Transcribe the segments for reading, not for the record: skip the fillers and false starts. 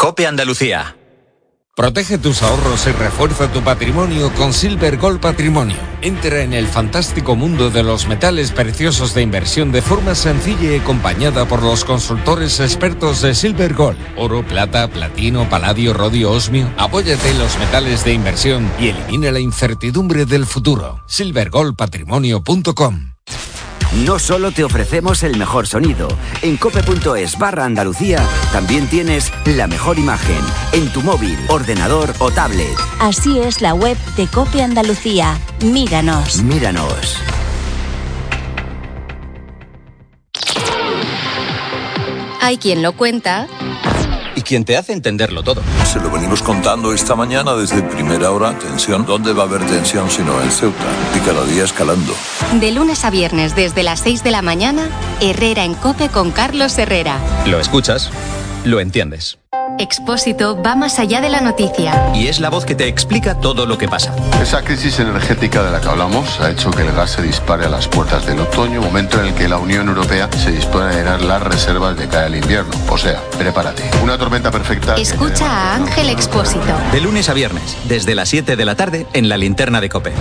COPE Andalucía. Protege tus ahorros y refuerza tu patrimonio con Silver Gold Patrimonio. Entra en el fantástico mundo de los metales preciosos de inversión de forma sencilla y acompañada por los consultores expertos de Silver Gold. Oro, plata, platino, paladio, rodio, osmio. Apóyate en los metales de inversión y elimina la incertidumbre del futuro. silvergoldpatrimonio.com. No solo te ofrecemos el mejor sonido, en cope.es/Andalucía también tienes la mejor imagen en tu móvil, ordenador o tablet. Así es la web de COPE Andalucía. Míranos. Míranos. Hay quien lo cuenta Y quien te hace entenderlo todo. Se lo venimos contando esta mañana desde primera hora. Tensión. ¿Dónde va a haber tensión sino en Ceuta? Y cada día escalando. de lunes a viernes desde las 6 de la mañana, Herrera en COPE con Carlos Herrera. Lo escuchas, lo entiendes. Expósito va más allá de la noticia. Y es la voz que te explica todo lo que pasa. Esa crisis energética de la que hablamos ha hecho que el gas se dispare a las puertas del otoño, momento en el que la Unión Europea se dispone a llenar las reservas de cara al invierno. O sea, prepárate. Una tormenta perfecta. Escucha a Ángel Expósito. De lunes a viernes, desde las 7 de la tarde, en la linterna de COPE.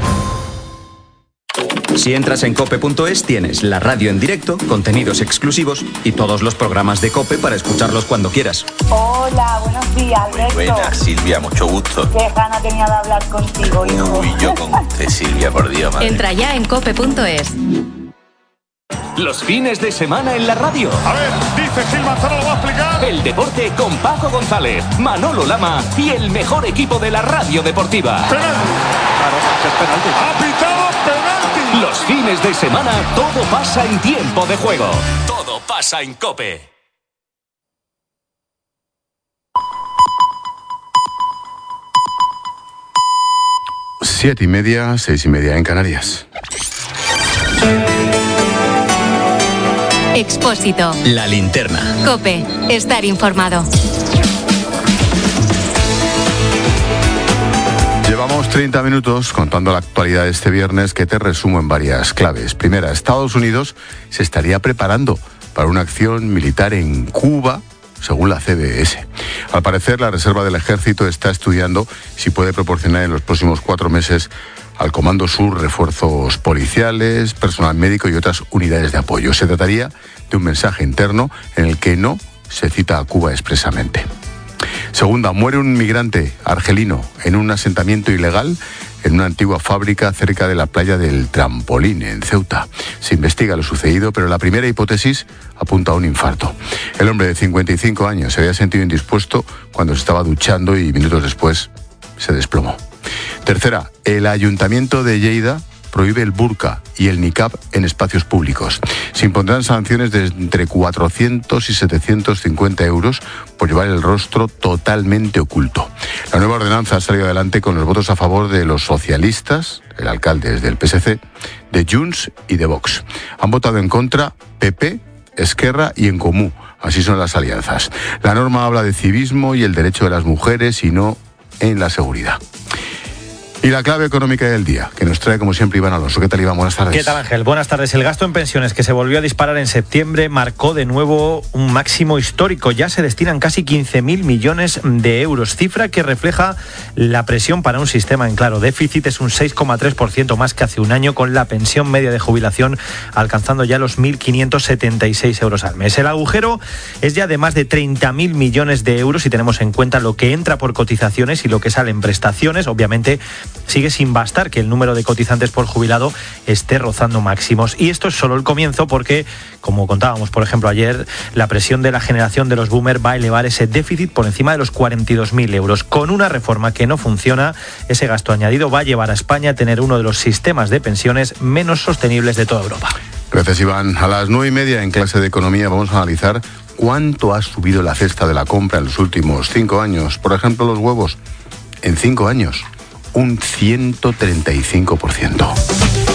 Si entras en cope.es tienes la radio en directo, contenidos exclusivos y todos los programas de COPE para escucharlos cuando quieras. Hola, buenos días, Alberto. Muy buenas, Silvia, mucho gusto. Qué gana tenía de hablar contigo, hijo. Uy, yo con usted, Silvia, por Dios, madre. Entra ya en cope.es. Los fines de semana en la radio. A ver, dice Gil Manzano, lo va a explicar. El deporte con Paco González, Manolo Lama y el mejor equipo de la radio deportiva. Penalti. Claro, es penalti. Ha pitado penalti. Los fines de semana todo pasa en tiempo de juego. Todo pasa en COPE. Siete y media, 6:30 en Canarias. Expósito. La linterna. COPE. Estar informado. Llevamos 30 minutos contando la actualidad de este viernes, que te resumo en varias claves. Primera, Estados Unidos se estaría preparando para una acción militar en Cuba, según la CBS. Al parecer, la Reserva del Ejército está estudiando si puede proporcionar en los próximos 4 meses al Comando Sur refuerzos policiales, personal médico y otras unidades de apoyo. Se trataría de un mensaje interno en el que no se cita a Cuba expresamente. Segunda, muere un migrante argelino en un asentamiento ilegal en una antigua fábrica cerca de la playa del Trampolín, en Ceuta. Se investiga lo sucedido, pero la primera hipótesis apunta a un infarto. El hombre de 55 años se había sentido indispuesto cuando se estaba duchando y minutos después se desplomó. Tercera, el Ayuntamiento de Lleida prohíbe el burka y el niqab en espacios públicos. Se impondrán sanciones de entre 400 y 750 euros por llevar el rostro totalmente oculto. La nueva ordenanza ha salido adelante con los votos a favor de los socialistas, el alcalde es del PSC, de Junts y de Vox. Han votado en contra PP, Esquerra y En Comú. Así son las alianzas. La norma habla de civismo y el derecho de las mujeres y no en la seguridad. Y la clave económica del día, que nos trae como siempre Iván Alonso. ¿Qué tal, Iván? Buenas tardes. ¿Qué tal, Ángel? Buenas tardes. El gasto en pensiones, que se volvió a disparar en septiembre, marcó de nuevo un máximo histórico. Ya se destinan casi 15.000 millones de euros, cifra que refleja la presión para un sistema en claro déficit. Es un 6,3% más que hace un año, con la pensión media de jubilación alcanzando ya los 1.576 euros al mes. El agujero es ya de más de 30.000 millones de euros si tenemos en cuenta lo que entra por cotizaciones y lo que sale en prestaciones. Obviamente, sigue sin bastar que el número de cotizantes por jubilado esté rozando máximos. Y esto es solo el comienzo porque, como contábamos, por ejemplo, ayer, la presión de la generación de los boomers va a elevar ese déficit por encima de los 42.000 euros. Con una reforma que no funciona, ese gasto añadido va a llevar a España a tener uno de los sistemas de pensiones menos sostenibles de toda Europa. Gracias, Iván. A las 9:30 en clase de Economía vamos a analizar cuánto ha subido la cesta de la compra en los últimos 5 años. Por ejemplo, los huevos. En 5 años, un 135%.